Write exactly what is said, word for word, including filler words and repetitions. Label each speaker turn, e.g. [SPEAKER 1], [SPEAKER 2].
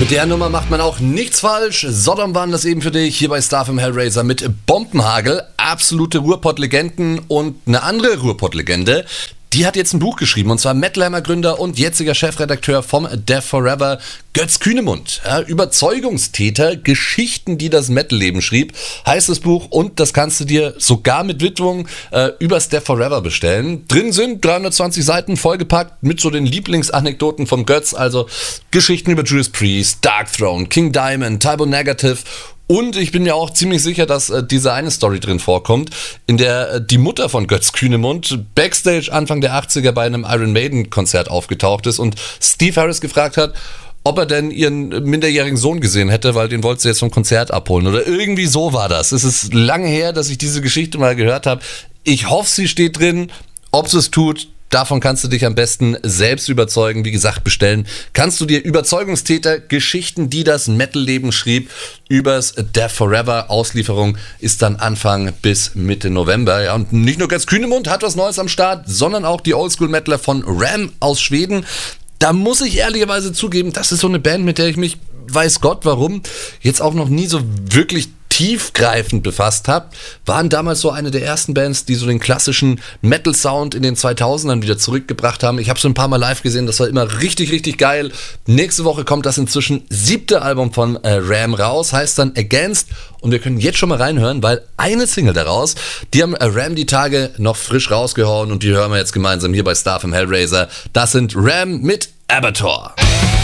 [SPEAKER 1] Mit der Nummer macht man auch nichts falsch. Sodom waren das eben für dich hier bei Starfm Hellraiser mit Bombenhagel. Absolute Ruhrpott-Legenden und eine andere Ruhrpott-Legende. Die hat jetzt ein Buch geschrieben, und zwar Metalhammer-Gründer und jetziger Chefredakteur vom Death Forever, Götz Kühnemund. Ja, Überzeugungstäter, Geschichten, die das Metal-Leben schrieb, heißt das Buch, und das kannst du dir sogar mit Widmung äh, übers Death Forever bestellen. Drin sind dreihundertzwanzig Seiten vollgepackt mit so den Lieblingsanekdoten vom Götz, also Geschichten über Judas Priest, Darkthrone, King Diamond, Typo Negative. Und ich bin mir auch ziemlich sicher, dass äh, diese eine Story drin vorkommt, in der äh, die Mutter von Götz Kühnemund Backstage Anfang der achtziger bei einem Iron Maiden Konzert aufgetaucht ist und Steve Harris gefragt hat, ob er denn ihren minderjährigen Sohn gesehen hätte, weil den wollte sie jetzt vom Konzert abholen. Oder irgendwie so war das. Es ist lange her, dass ich diese Geschichte mal gehört habe. Ich hoffe, sie steht drin. Ob sie es tut, davon kannst du dich am besten selbst überzeugen. Wie gesagt, bestellen kannst du dir Überzeugungstäter, Geschichten, die das Metal-Leben schrieb, übers Death Forever. Auslieferung ist dann Anfang bis Mitte November. Ja, und nicht nur Götz Kühnemund hat was Neues am Start, sondern auch die Oldschool-Metaler von Ram aus Schweden. Da muss ich ehrlicherweise zugeben, das ist so eine Band, mit der ich mich, weiß Gott warum, jetzt auch noch nie so wirklich tiefgreifend befasst habe. Waren damals so eine der ersten Bands, die so den klassischen Metal-Sound in den zweitausendern wieder zurückgebracht haben. Ich habe so ein paar Mal live gesehen, das war immer richtig, richtig geil. Nächste Woche kommt das inzwischen siebte Album von äh, Ram raus, heißt dann Against, und wir können jetzt schon mal reinhören, weil eine Single daraus, die haben äh, Ram die Tage noch frisch rausgehauen und die hören wir jetzt gemeinsam hier bei Starfm Hellraiser. Das sind Ram mit Abattoir.